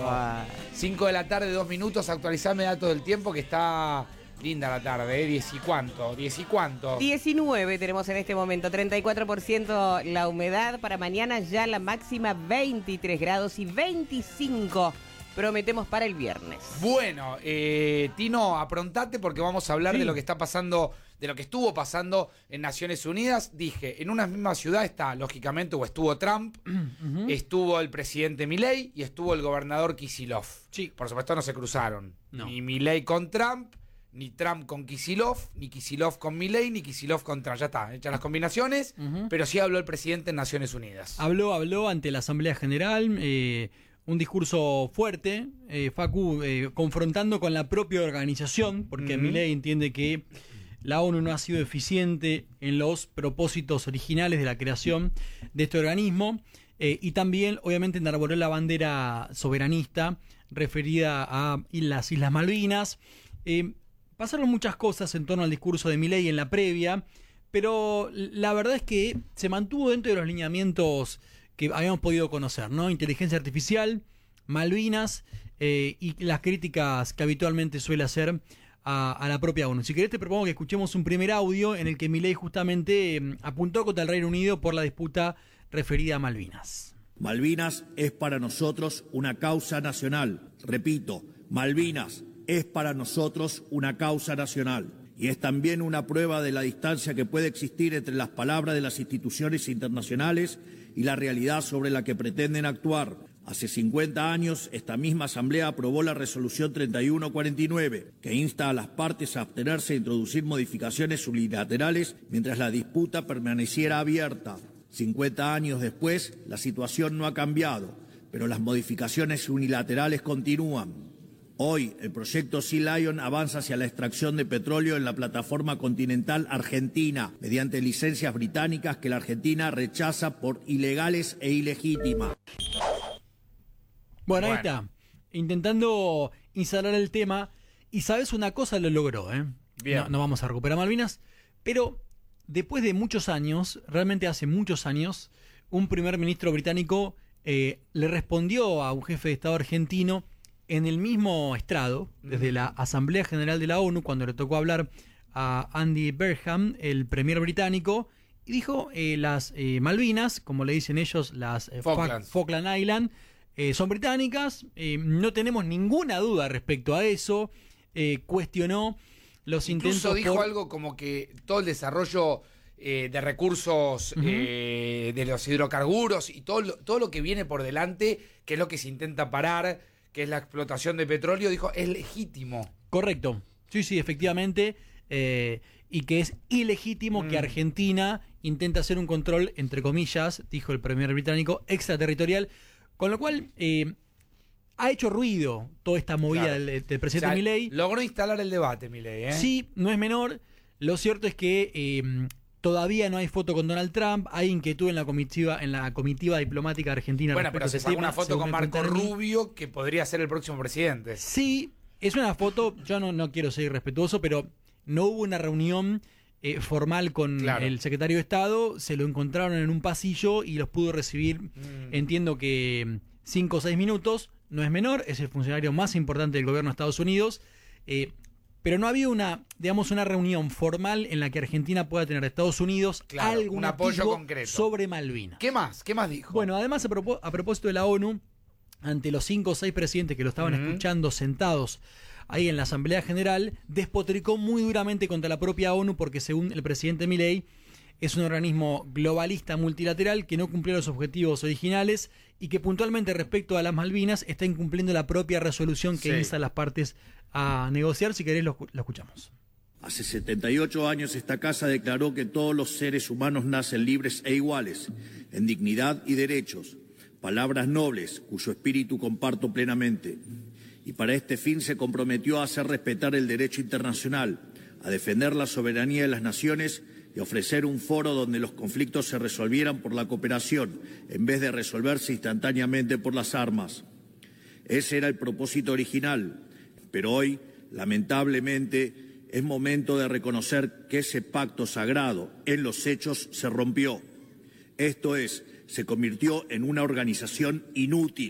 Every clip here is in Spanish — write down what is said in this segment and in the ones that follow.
5 de la tarde, 2 minutos. Actualizame datos del tiempo que está linda la tarde, ¿eh? 10 y cuánto. 19 tenemos en este momento, 34% la humedad. Para mañana ya la máxima 23 grados y 25 prometemos para el viernes. Bueno, Tino, aprontate porque vamos a hablar de lo que está pasando, de lo que estuvo pasando en Naciones Unidas. Dije, en una misma ciudad está, lógicamente, o estuvo Trump, estuvo el presidente Milei y estuvo el gobernador Kicillof. Sí. Por supuesto no se cruzaron. No. Ni Milei con Trump, ni Trump con Kicillof, ni Kicillof con Milei, ni Kicillof con Trump. Ya está, hechas las combinaciones, pero sí habló el presidente en Naciones Unidas. Habló ante la Asamblea General, un discurso fuerte, Facu, confrontando con la propia organización, porque Milei entiende que la ONU no ha sido eficiente en los propósitos originales de la creación de este organismo, y también, obviamente, enarboló la bandera soberanista referida a las Islas Malvinas. Pasaron muchas cosas en torno al discurso de Milei en la previa, pero la verdad es que se mantuvo dentro de los lineamientos que habíamos podido conocer, ¿no? Inteligencia artificial, Malvinas, y las críticas que habitualmente suele hacer a la propia ONU. Si querés te propongo que escuchemos un primer audio en el que Milei justamente apuntó contra el Reino Unido por la disputa referida a Malvinas. Malvinas es para nosotros una causa nacional. Repito, Malvinas es para nosotros una causa nacional. Y es también una prueba de la distancia que puede existir entre las palabras de las instituciones internacionales y la realidad sobre la que pretenden actuar. Hace 50 años, esta misma Asamblea aprobó la Resolución 3149, que insta a las partes a abstenerse de introducir modificaciones unilaterales mientras la disputa permaneciera abierta. 50 años después, la situación no ha cambiado, pero las modificaciones unilaterales continúan. Hoy, el proyecto Sea Lion avanza hacia la extracción de petróleo en la plataforma continental argentina, mediante licencias británicas que la Argentina rechaza por ilegales e ilegítimas. Bueno, ahí está, intentando instalar el tema, y sabes una cosa, lo logró, Bien. No vamos a recuperar Malvinas, pero después de muchos años, realmente hace muchos años, un primer ministro británico le respondió a un jefe de Estado argentino en el mismo estrado, desde la Asamblea General de la ONU, cuando le tocó hablar a Andy Burnham, el premier británico, y dijo, las Malvinas, como le dicen ellos, las Falkland Island, son británicas, no tenemos ninguna duda respecto a eso, cuestionó los intentos. Incluso dijo algo como que todo el desarrollo de recursos de los hidrocarburos y todo lo que viene por delante, que es lo que se intenta parar, que es la explotación de petróleo, dijo, es legítimo. Correcto, sí, efectivamente, y que es ilegítimo que Argentina intente hacer un control, entre comillas, dijo el premier británico, extraterritorial, con lo cual ha hecho ruido toda esta movida del presidente Milei. Logró instalar el debate, Milei, Sí, no es menor. Lo cierto es que todavía no hay foto con Donald Trump, hay inquietud en la comitiva diplomática argentina. Bueno, pero se sacó una foto con Marco Rubio, que podría ser el próximo presidente. Sí, es una foto, yo no quiero ser irrespetuoso, pero no hubo una reunión formal con el secretario de Estado, se lo encontraron en un pasillo y los pudo recibir, entiendo que 5 o 6 minutos, no es menor, es el funcionario más importante del gobierno de Estados Unidos, pero no había una reunión formal en la que Argentina pueda tener a Estados Unidos algún apoyo concreto sobre Malvinas. ¿Qué más dijo? Bueno, además a propósito de la ONU, ante los 5 o 6 presidentes que lo estaban escuchando sentados ahí en la Asamblea General, despotricó muy duramente contra la propia ONU porque, según el presidente Milei, es un organismo globalista multilateral que no cumplió los objetivos originales y que puntualmente respecto a las Malvinas está incumpliendo la propia resolución que insta a las partes a negociar. Si querés lo escuchamos. Hace 78 años esta casa declaró que todos los seres humanos nacen libres e iguales, en dignidad y derechos. Palabras nobles, cuyo espíritu comparto plenamente. Y para este fin se comprometió a hacer respetar el derecho internacional, a defender la soberanía de las naciones y ofrecer un foro donde los conflictos se resolvieran por la cooperación, en vez de resolverse instantáneamente por las armas. Ese era el propósito original, pero hoy, lamentablemente, es momento de reconocer que ese pacto sagrado en los hechos se rompió. Esto es, se convirtió en una organización inútil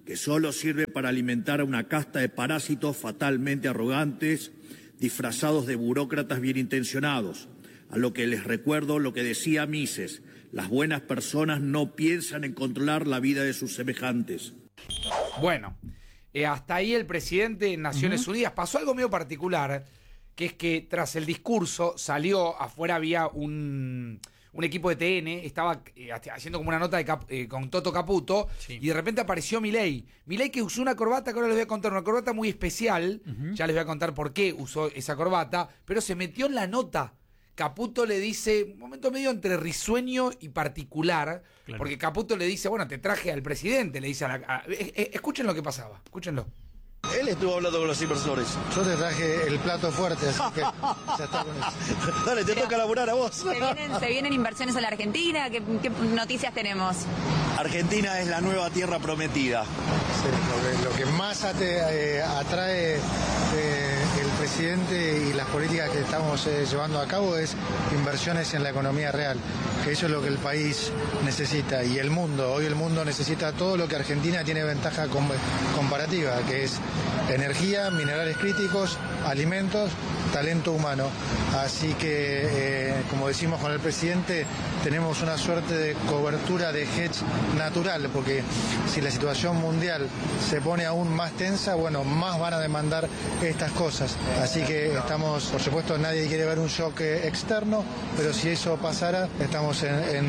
que solo sirve para alimentar a una casta de parásitos fatalmente arrogantes, disfrazados de burócratas bien intencionados. A lo que les recuerdo lo que decía Mises: las buenas personas no piensan en controlar la vida de sus semejantes. Bueno, hasta ahí el presidente de Naciones Unidas. Pasó algo medio particular, que es que tras el discurso salió, afuera había un equipo de TN, estaba haciendo como una nota con Toto Caputo, sí, y de repente apareció Milei. Milei, que usó una corbata, que ahora les voy a contar, una corbata muy especial, ya les voy a contar por qué usó esa corbata, pero se metió en la nota. Caputo le dice, un momento medio entre risueño y particular, claro, porque Caputo le dice, bueno, te traje al presidente, le dice escuchen lo que pasaba, escúchenlo. Él estuvo hablando con los inversores. Yo te traje el plato fuerte, así que ya está con eso. Dale, te toca laburar a vos. ¿Se vienen inversiones a la Argentina? ¿Qué noticias tenemos? Argentina es la nueva tierra prometida. Sí, lo que más atrae el presidente y las políticas que estamos llevando a cabo es inversiones en la economía real, que eso es lo que el país necesita y el mundo. Hoy el mundo necesita todo lo que Argentina tiene ventaja comparativa, que es energía, minerales críticos, alimentos, talento humano. Así que, como decimos con el presidente, tenemos una suerte de cobertura de hedge natural, porque si la situación mundial se pone aún más tensa, bueno, más van a demandar estas cosas. Así que estamos, por supuesto, nadie quiere ver un shock externo, pero si eso pasara, estamos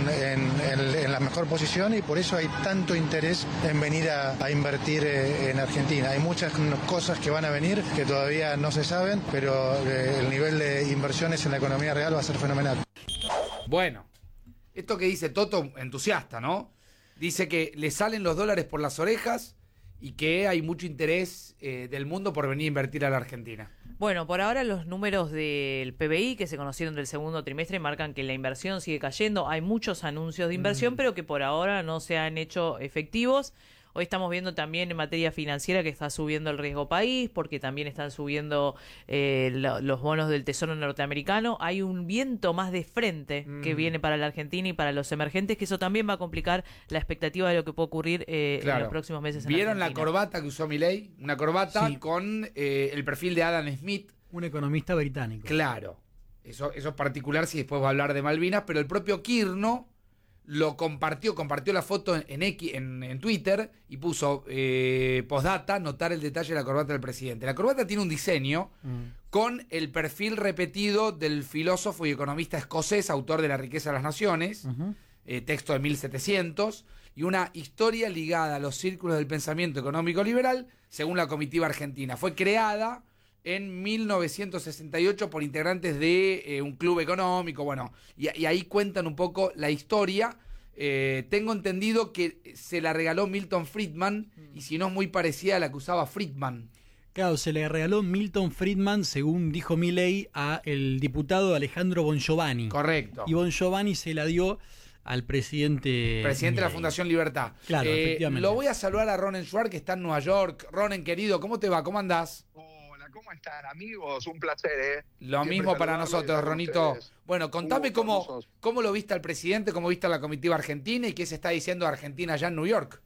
en la mejor posición y por eso hay tanto interés en venir a invertir en Argentina. Hay muchas cosas que van a venir que todavía no se saben, pero el nivel de inversiones en la economía real va a ser fenomenal. Bueno, esto que dice Toto, entusiasta, ¿no? Dice que le salen los dólares por las orejas y que hay mucho interés del mundo por venir a invertir a la Argentina. Bueno, por ahora los números del PBI que se conocieron del segundo trimestre marcan que la inversión sigue cayendo. Hay muchos anuncios de inversión, pero que por ahora no se han hecho efectivos. Hoy estamos viendo también en materia financiera que está subiendo el riesgo país, porque también están subiendo los bonos del Tesoro norteamericano. Hay un viento más de frente que viene para la Argentina y para los emergentes, que eso también va a complicar la expectativa de lo que puede ocurrir en los próximos meses en ¿Vieron Argentina? La corbata que usó Milei? Una corbata, sí, con el perfil de Adam Smith. Un economista británico. Claro. Eso es particular si después va a hablar de Malvinas, pero el propio Kirno lo compartió la foto en Twitter y puso postdata, notar el detalle de la corbata del presidente. La corbata tiene un diseño con el perfil repetido del filósofo y economista escocés, autor de La riqueza de las naciones, texto de 1700, y una historia ligada a los círculos del pensamiento económico liberal, según la comitiva argentina. Fue creada en 1968 por integrantes de un club económico, bueno, y ahí cuentan un poco la historia. Tengo entendido que se la regaló Milton Friedman, y si no es muy parecida a la que usaba Friedman. Claro, se le regaló Milton Friedman, según dijo Milei, a el diputado Alejandro Bongiovanni. Correcto. Y Bongiovanni se la dio al presidente de la Fundación Libertad. Claro, efectivamente. Lo voy a saludar a Ronen Schwartz, que está en Nueva York. Ronen, querido, ¿cómo te va? ¿Cómo andás? ¿Cómo están, amigos? Un placer, Lo siempre mismo para nosotros, Ronito. Bueno, contame cómo lo viste al presidente, cómo viste a la comitiva argentina y qué se está diciendo de Argentina allá en New York.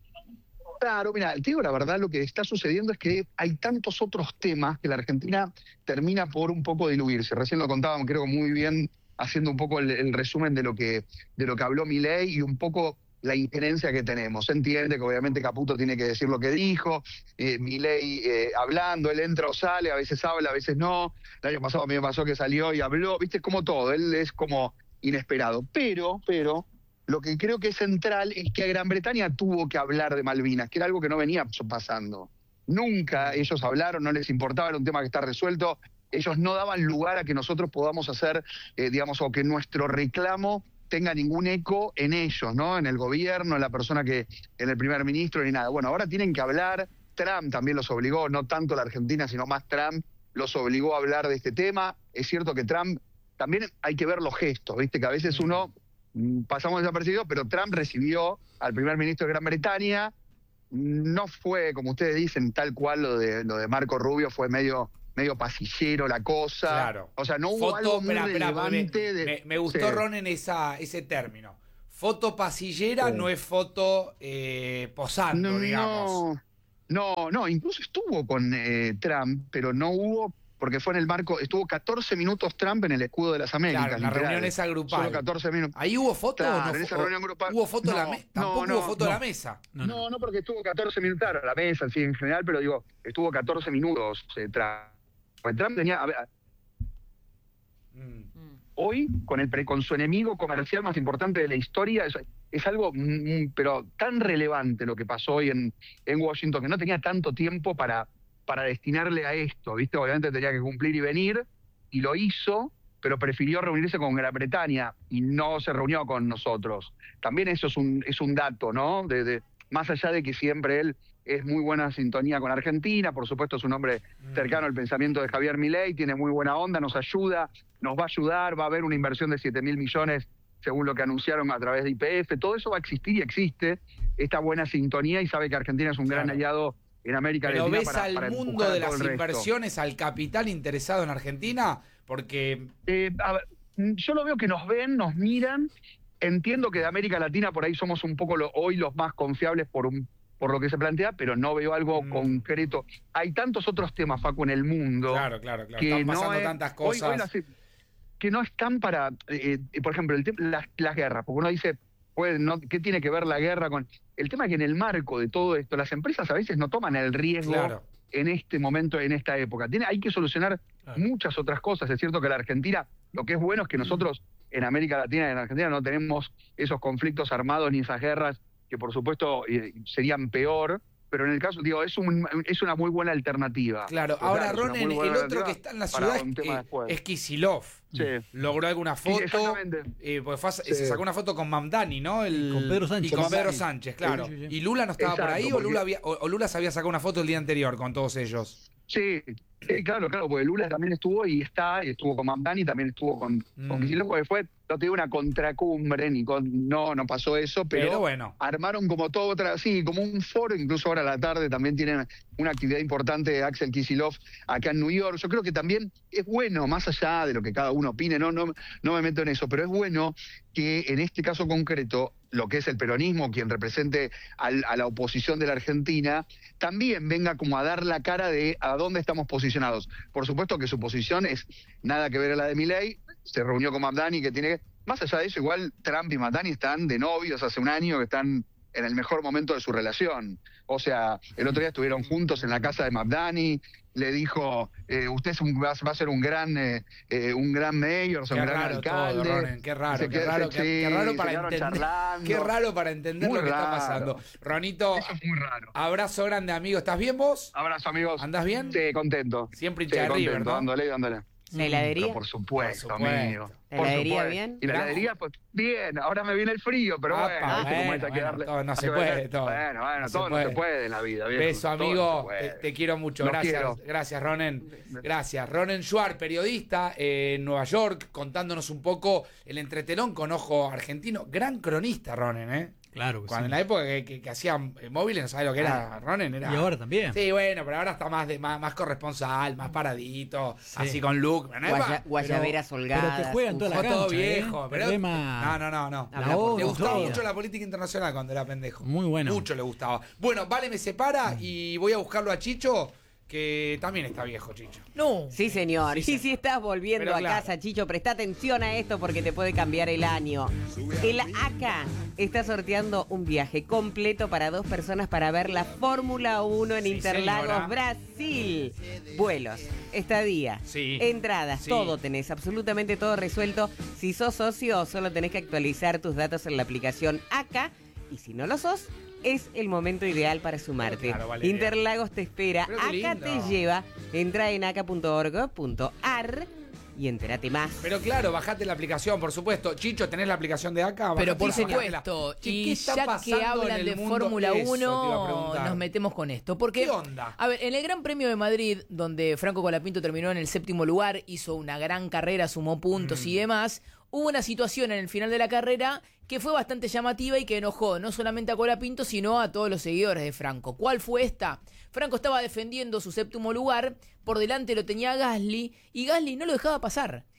Claro, mira, te digo la verdad, lo que está sucediendo es que hay tantos otros temas que la Argentina termina por un poco diluirse. Recién lo contábamos, creo, muy bien, haciendo un poco el resumen de lo que habló Milei y un poco la injerencia que tenemos. Se entiende que obviamente Caputo tiene que decir lo que dijo, Milei hablando, él entra o sale, a veces habla, a veces no. El año pasado a mí me pasó que salió y habló, viste, como todo, él es como inesperado. Pero lo que creo que es central es que Gran Bretaña tuvo que hablar de Malvinas, que era algo que no venía pasando. Nunca ellos hablaron, no les importaba, era un tema que está resuelto. Ellos no daban lugar a que nosotros podamos hacer, o que nuestro reclamo tenga ningún eco en ellos, ¿no? En el gobierno, en la persona en el primer ministro, ni nada. Bueno, ahora tienen que hablar. Trump también los obligó, no tanto la Argentina, sino más Trump los obligó a hablar de este tema. Es cierto que Trump, también hay que ver los gestos, ¿viste? Que a veces uno pasamos desapercibido, pero Trump recibió al primer ministro de Gran Bretaña. No fue, como ustedes dicen, tal cual lo de Marco Rubio, fue medio pasillero la cosa. Claro. O sea, no hubo algo muy relevante. Me gustó, sí, Ronen, ese término. foto pasillera, no es foto posando, digamos. No, incluso estuvo con Trump, pero no hubo, porque fue en el marco, estuvo 14 minutos Trump en el escudo de las Américas. Claro, en la reunión esa grupal. Solo 14 minutos. ¿Ahí hubo foto o no? En esa reunión grupal. ¿Hubo foto de la mesa? Tampoco hubo foto de la mesa. No, porque estuvo 14 minutos, claro, la mesa, sí, en general, pero digo, estuvo 14 minutos Trump. Pues Trump tenía, a ver, hoy, con su enemigo comercial más importante de la historia, es algo, pero tan relevante lo que pasó hoy en Washington, que no tenía tanto tiempo para destinarle a esto, ¿viste? Obviamente tenía que cumplir y venir, y lo hizo, pero prefirió reunirse con Gran Bretaña y no se reunió con nosotros. También eso es un dato, ¿no? Más allá de que siempre él es muy buena sintonía con Argentina, por supuesto es un hombre cercano al pensamiento de Javier Milei, tiene muy buena onda, nos ayuda, nos va a ayudar, va a haber una inversión de 7.000 millones según lo que anunciaron a través de YPF, todo eso va a existir y existe, esta buena sintonía, y sabe que Argentina es un gran aliado en América Latina. ¿Pero ves al mundo de las inversiones, al capital interesado en Argentina? Porque... a ver, yo lo veo que nos ven, nos miran. Entiendo que de América Latina por ahí somos un poco hoy los más confiables por lo que se plantea, pero no veo algo concreto. Hay tantos otros temas, Facu, en el mundo. Claro. Que están pasando tantas cosas. Que no están para... por ejemplo, las guerras. Porque uno dice, ¿qué tiene que ver la guerra con...? El tema es que en el marco de todo esto, las empresas a veces no toman el riesgo en este momento, en esta época. Hay que solucionar muchas otras cosas. Es cierto que la Argentina, lo que es bueno es que nosotros en América Latina y en Argentina no tenemos esos conflictos armados ni esas guerras que por supuesto serían peor, pero en el caso, digo, es una muy buena alternativa. Claro, ahora Ronen, el otro que está en la ciudad es Kicillof. Sí. Logró alguna foto. Exactamente. Se sacó una foto con Mamdani, ¿no? Con Pedro Sánchez. Y con Pedro Sánchez, claro. Sí. ¿Y Lula no estaba por ahí o Lula se había sacado una foto el día anterior con todos ellos? Sí, claro, porque Lula también estuvo y estuvo con Mamdani, también estuvo con Kicillof, porque fue, no te digo una contracumbre, no pasó eso, pero bueno, armaron como todo como un foro, incluso ahora a la tarde también tienen una actividad importante de Axel Kicillof acá en New York. Yo creo que también es bueno, más allá de lo que cada uno opine, no me meto en eso, pero es bueno que en este caso concreto, lo que es el peronismo, quien represente a la oposición de la Argentina, también venga como a dar la cara de a dónde estamos posicionados. Por supuesto que su posición es nada que ver a la de Milei, se reunió con Mamdani, más allá de eso, igual Trump y Mamdani están de novios hace un año, que están en el mejor momento de su relación. O sea, el otro día estuvieron juntos en la casa de Mamdani, le dijo, usted va a ser un gran mayor, un gran alcalde. Todo, Ronen, qué raro para entender lo que está pasando. Ronito, eso es muy raro. Abrazo grande, amigo. ¿Estás bien vos? Abrazo, amigos. ¿Andás bien? Sí, contento. Siempre hincha de River, ¿no? Dándole. ¿La heladería? Pero por supuesto, amigo. ¿La heladería bien? Y la heladería, pues bien, ahora me viene el frío, pero no se puede todo. Bueno, todo no se puede en la vida. Viejo. Beso, amigo, te quiero mucho. Gracias, Ronen. Gracias. Ronen Schuar, periodista en Nueva York, contándonos un poco el entretelón con ojo argentino. Gran cronista, Ronen, ¿eh? Claro que Cuando en la época que hacían móviles, no sabía lo que era Ronen. Y ahora también. Sí, bueno, pero ahora está más corresponsal, más paradito, así con look. Guayaberas holgadas. Pero te juegan toda la cancha, todo viejo. Pero, no. Le gustaba mucho la política internacional cuando era pendejo. Muy bueno. Mucho le gustaba. Bueno, Vale me separa y voy a buscarlo a Chicho, que también está viejo, Chicho. No. Sí, señor. Y si estás volviendo a casa, Chicho, presta atención a esto porque te puede cambiar el año. El ACA está sorteando un viaje completo para 2 personas para ver la Fórmula 1 en Interlagos, señora. Brasil. Vuelos, estadía, entradas, todo tenés, absolutamente todo resuelto. Si sos socio, solo tenés que actualizar tus datos en la aplicación ACA. Y si no lo sos, es el momento ideal para sumarte. Claro, vale, Interlagos te espera, ACA te lleva. Entra en aca.org.ar y entérate más. Pero claro, bajate la aplicación, por supuesto. Chicho, ¿tenés la aplicación de ACA? Pero por supuesto. Y ya que hablan de Fórmula 1, nos metemos con esto. Porque, ¿qué onda? A ver, en el Gran Premio de Madrid, donde Franco Colapinto terminó en el 7º lugar, hizo una gran carrera, sumó puntos y demás, hubo una situación en el final de la carrera que fue bastante llamativa y que enojó no solamente a Colapinto, sino a todos los seguidores de Franco. ¿Cuál fue esta? Franco estaba defendiendo su 7º lugar, por delante lo tenía Gasly, y Gasly no lo dejaba pasar.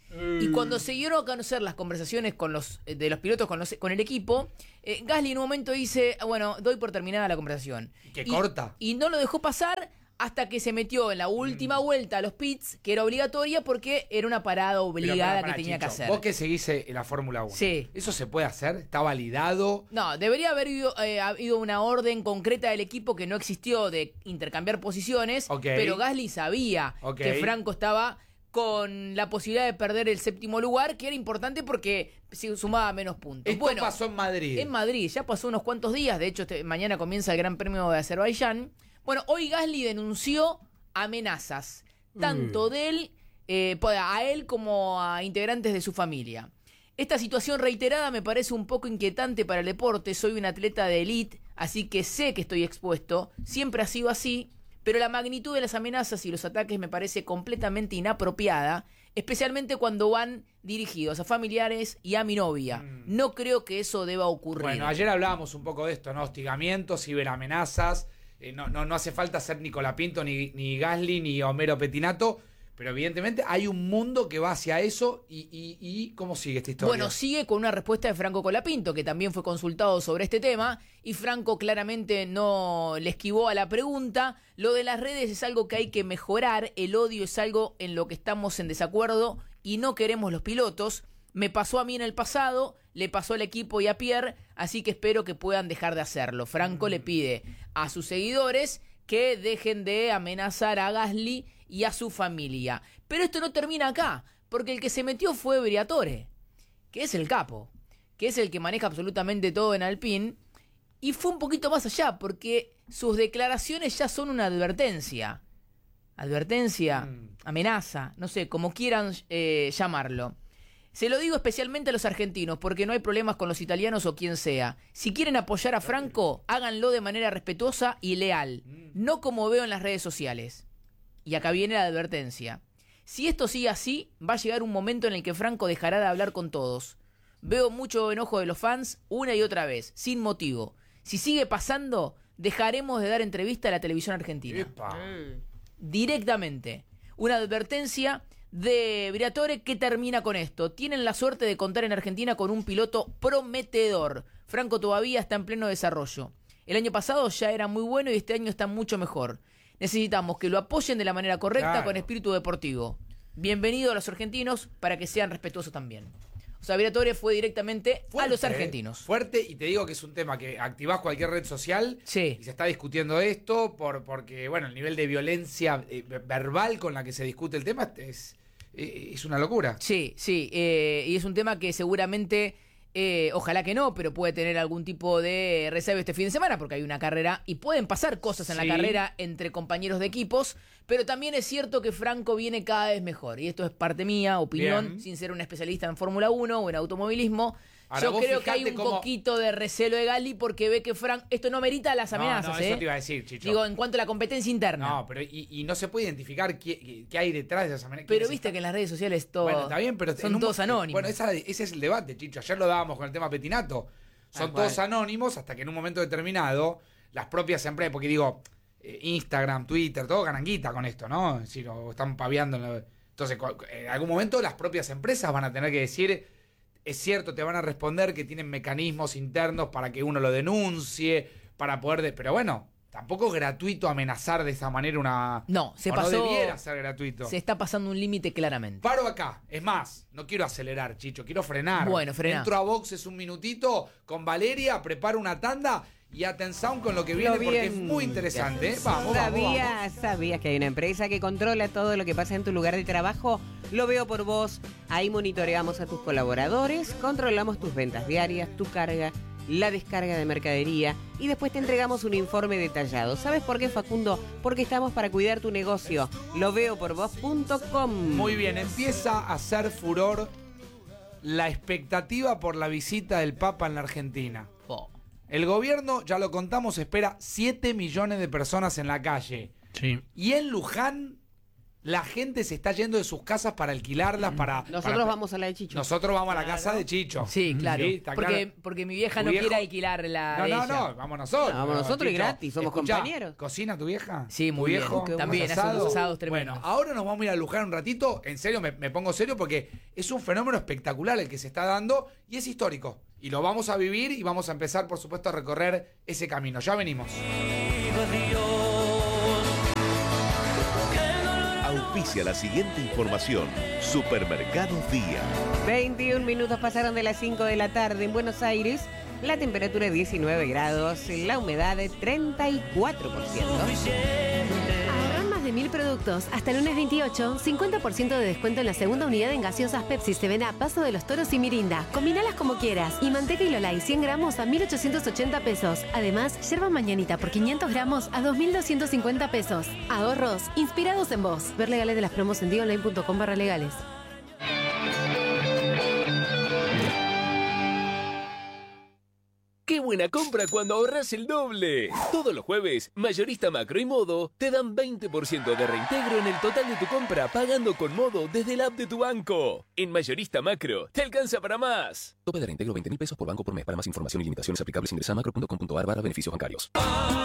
Y cuando se dieron a conocer las conversaciones de los pilotos con el equipo, Gasly en un momento dice, bueno, doy por terminada la conversación. ¿Qué corta? Y no lo dejó pasar hasta que se metió en la última vuelta a los pits, que era obligatoria porque era una parada obligada que tenía que hacer. Vos que seguís en la Fórmula 1. Sí. ¿Eso se puede hacer? ¿Está validado? No, debería haber habido una orden concreta del equipo que no existió de intercambiar posiciones, pero Gasly sabía que Franco estaba con la posibilidad de perder el 7º lugar, que era importante porque se sumaba menos puntos. Esto pasó en Madrid. En Madrid, ya pasó unos cuantos días, de hecho mañana comienza el Gran Premio de Azerbaiyán. Bueno, hoy Gasly denunció amenazas, tanto de él, a él como a integrantes de su familia. Esta situación reiterada me parece un poco inquietante para el deporte. Soy un atleta de élite, así que sé que estoy expuesto. Siempre ha sido así, pero la magnitud de las amenazas y los ataques me parece completamente inapropiada, especialmente cuando van dirigidos a familiares y a mi novia. No creo que eso deba ocurrir. Bueno, ayer hablábamos un poco de esto, ¿no? Hostigamientos, ciberamenazas. No hace falta ser ni Colapinto, ni Gasly, ni Homero Pettinato, pero evidentemente hay un mundo que va hacia eso. ¿Y cómo sigue esta historia? Bueno, sigue con una respuesta de Franco Colapinto, que también fue consultado sobre este tema, y Franco claramente no le esquivó a la pregunta. Lo de las redes es algo que hay que mejorar, el odio es algo en lo que estamos en desacuerdo y no queremos los pilotos. Me pasó a mí en el pasado, le pasó al equipo y a Pierre, así que espero que puedan dejar de hacerlo. Franco le pide a sus seguidores que dejen de amenazar a Gasly y a su familia. Pero esto no termina acá, porque el que se metió fue Briatore, que es el capo, que es el que maneja absolutamente todo en Alpine, y fue un poquito más allá, porque sus declaraciones ya son una advertencia. Advertencia, amenaza, no sé, como quieran llamarlo. Se lo digo especialmente a los argentinos, porque no hay problemas con los italianos o quien sea. Si quieren apoyar a Franco, háganlo de manera respetuosa y leal, no como veo en las redes sociales. Y acá viene la advertencia. Si esto sigue así, va a llegar un momento en el que Franco dejará de hablar con todos. Veo mucho enojo de los fans una y otra vez, sin motivo. Si sigue pasando, dejaremos de dar entrevista a la televisión argentina. Directamente. Una advertencia de Briatore que termina con esto. Tienen la suerte de contar en Argentina con un piloto prometedor. Franco todavía está en pleno desarrollo. El año pasado ya era muy bueno y este año está mucho mejor. Necesitamos que lo apoyen de la manera correcta, con espíritu deportivo. Bienvenido a los argentinos para que sean respetuosos también. O sea, Briatore fue directamente a los argentinos. Fuerte, y te digo que es un tema que activás cualquier red social y se está discutiendo esto porque, bueno, el nivel de violencia verbal con la que se discute el tema es una locura. Sí, y es un tema que seguramente, ojalá que no, pero puede tener algún tipo de reserva este fin de semana, porque hay una carrera y pueden pasar cosas en la carrera entre compañeros de equipos, pero también es cierto que Franco viene cada vez mejor, y esto es parte mía, opinión, sin ser un especialista en Fórmula 1 o en automovilismo. Ahora, yo creo que hay un poquito de recelo de Gasly porque ve que esto no merita las amenazas. Eso te iba a decir, Chicho. Digo, en cuento a la competencia interna. No, pero y no se puede identificar qué hay detrás de esas amenazas. Pero viste que en las redes sociales todo. Bueno, está bien, pero son todos anónimos. Bueno, ese es el debate, Chicho. Ayer lo dábamos con el tema Pettinato. Son todos anónimos hasta que en un momento determinado las propias empresas, porque digo, Instagram, Twitter, todo ganan guita con esto, ¿no? Si lo están paviando. Entonces, en algún momento las propias empresas van a tener que decir. Es cierto, te van a responder que tienen mecanismos internos para que uno lo denuncie, para poder... Pero bueno, tampoco es gratuito amenazar de esa manera una... No, no debiera ser gratuito. Se está pasando un límite claramente. Paro acá. Es más, no quiero acelerar, Chicho, quiero frenar. Bueno, frená. Entro a boxes un minutito con Valeria, preparo una tanda y atención con lo que viene porque es muy interesante. Vamos. ¿Sabías que hay una empresa que controla todo lo que pasa en tu lugar de trabajo? Lo veo por vos. Ahí monitoreamos a tus colaboradores, controlamos tus ventas diarias, tu carga, la descarga de mercadería y después te entregamos un informe detallado. ¿Sabes por qué, Facundo? Porque estamos para cuidar tu negocio. Loveoporvos.com. Muy bien, empieza a hacer furor la expectativa por la visita del Papa en la Argentina. El gobierno, ya lo contamos, espera 7 millones de personas en la calle. Sí. Y en Luján, La gente se está yendo de sus casas para alquilarlas, Nosotros vamos a la de Chicho. Nosotros vamos a la casa de Chicho. Sí, claro. Sí, porque mi vieja no quiere alquilar la de ella. No, vamos nosotros. Vamos nosotros y gratis, somos compañeros. ¿Cocina tu vieja? Sí, muy bien. viejo? También hace unos asados tremendos. Bueno, ahora nos vamos a ir a Luján un ratito. En serio, me pongo serio porque es un fenómeno espectacular el que se está dando y es histórico. Y lo vamos a vivir y vamos a empezar, por supuesto, a recorrer ese camino. Ya venimos. Auspicia la siguiente información. Supermercados Día. 21 minutos pasaron de las 5 de la tarde en Buenos Aires. La temperatura es 19 grados, la humedad es 34%. Ahorran más de 1000 productos. Hasta el lunes 28, 50% de descuento en la segunda unidad en gaseosas Pepsi, 7up, Paso de los Toros y Mirinda. Combinalas como quieras. Y manteca y Lolay 100 gramos a 1.880 pesos. Además, yerba mañanita por 500 gramos a 2.250 pesos. Ahorros inspirados en vos. Ver legales de las promos en dionline.com/legales. ¡Qué buena compra cuando ahorras el doble! Todos los jueves, Mayorista Macro y Modo te dan 20% de reintegro en el total de tu compra pagando con Modo desde el app de tu banco. En Mayorista Macro, te alcanza para más. Tope de reintegro 20.000 pesos por banco por mes. Para más información y limitaciones aplicables ingresa a macro.com.ar/beneficios bancarios.